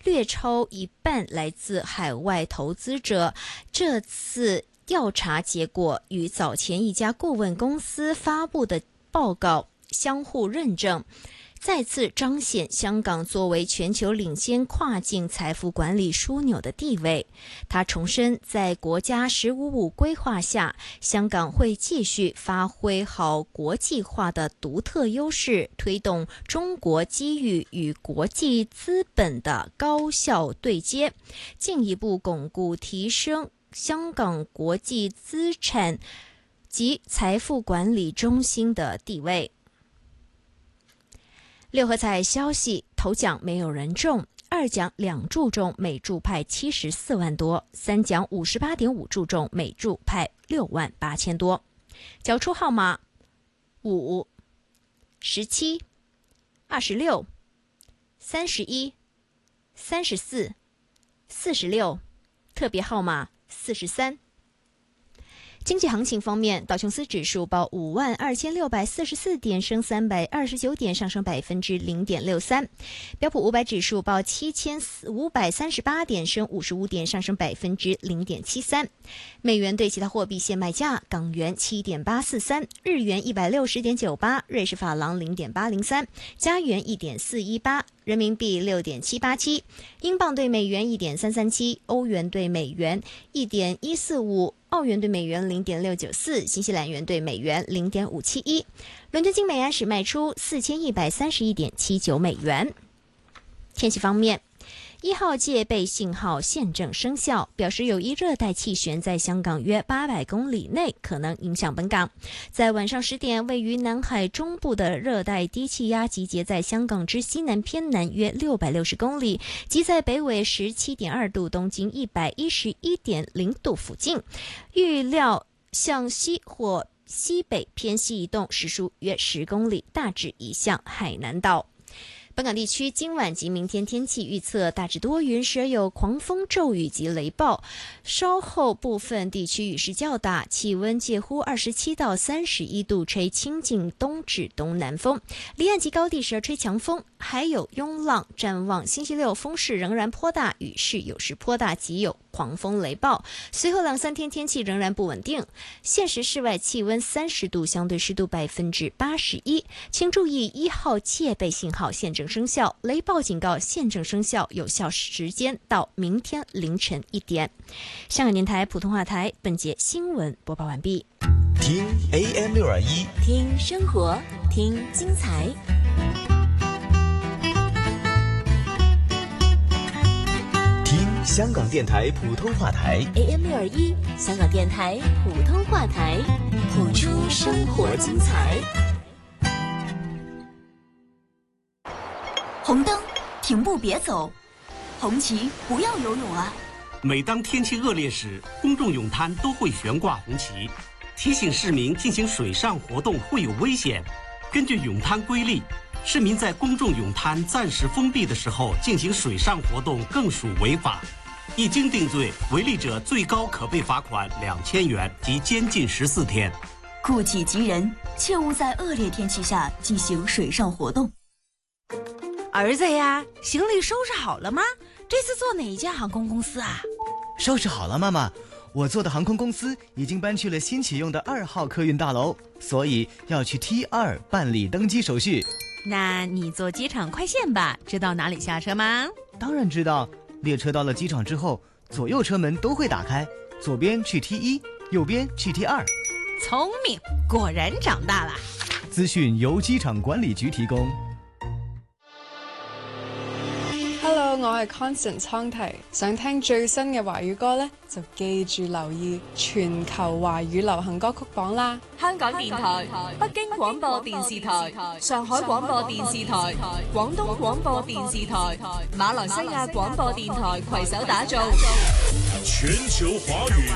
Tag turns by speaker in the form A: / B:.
A: 略超一半来自海外投资者。这次调查结果与早前一家顾问公司发布的报告相互认证，再次彰显香港作为全球领先跨境财富管理枢纽的地位。他重申，在国家“15+5”规划下，香港会继续发挥好国际化的独特优势，推动中国机遇与国际资本的高效对接，进一步巩固提升香港国际资产及财富管理中心的地位。六合彩消息，头奖没有人中，二奖2注中，每注派74万多，三奖58.5注中，每注派6万8千多。缴出号码5、17、26、31、34、46，特别号码43。经济行情方面，道琼斯指数报52,644点，升329点，上升0.63%；标普500指数报7,538点，升55点，上升0.73%。美元对其他货币现卖价：港元7.843，日元160.98，瑞士法郎0.803，加元1.418。人民币6.787，英镑对美元1.337，欧元对美元1.145，澳元对美元0.694，新西兰元对美元0.571。伦敦金每安士卖出4131.79美元。天气方面，1号戒备信号现正生效，表示有一热带气旋在香港约800公里内可能影响本港。在晚上10点，位于南海中部的热带低气压集结在香港之西南偏南约660公里，即在北纬17.2度、东经111.0度附近，预料向西或西北偏西移动，时速约10公里，大致移向海南岛。本港地区今晚及明天天气预测大致多云，时而有狂风骤雨及雷暴，稍后部分地区雨势较大，气温介乎27到31度，吹清劲东至东南风，离岸及高地时而吹强风，还有涌浪。展望星期六风势仍然颇大，雨势有时颇大，及有狂风雷暴。随后2-3天天气仍然不稳定。现时室外气温30度，相对湿度81%。请注意1号戒备信号现正生效，雷暴警告现正生效，有效时间到明天凌晨1点。香港电台普通话台本节新闻播报完毕。
B: 听 AM621，
C: 听生活，听精彩。
B: 听香港电台普通话台
C: AM621，香港电台普通话台，谱出生活精彩。
D: 红灯，停步别走；红旗，不要游泳啊！
E: 每当天气恶劣时，公众泳滩都会悬挂红旗，提醒市民进行水上活动会有危险。根据泳滩规例，市民在公众泳滩暂时封闭的时候进行水上活动更属违法，一经定罪，违例者最高可被罚款2000元及监禁14天。
D: 顾己及人，切勿在恶劣天气下进行水上活动。
F: 儿子呀，行李收拾好了吗？这次坐哪一家航空公司啊？
G: 收拾好了，妈妈。我坐的航空公司已经搬去了新启用的2号客运大楼，所以要去 T2 办理登机手续。
F: 那你坐机场快线吧，知道哪里下车吗？
G: 当然知道，列车到了机场之后，左右车门都会打开，左边去 T1，右边去 T2。
F: 聪明，果然长大了。
G: 资訊由機場管理局提供。
H: Hello， 我係 Constance 康提，想聽最新嘅華語歌呢，就記住留意全球華語流行歌曲榜啦。
I: 香港電台、北京廣播電視台、上海廣播電視台、廣東廣播電視台、馬來西亞廣播電台攜手打造
J: 全球華語